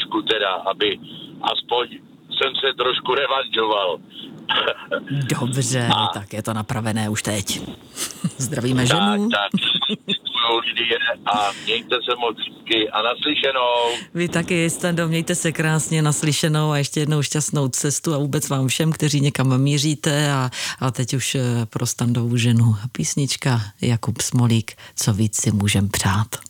trošku teda, aby aspoň jsem se trošku revanžoval. Dobře, tak je to napravené už teď. Zdravíme ženu. Tak, Lidie, a mějte se moc hezky a naslyšenou. Vy taky, Stando, mějte se krásně, naslyšenou a ještě jednou šťastnou cestu a vůbec vám všem, kteří někam míříte a teď už pro Standovu ženu písnička Jakub Smolík, co víc si můžem přát.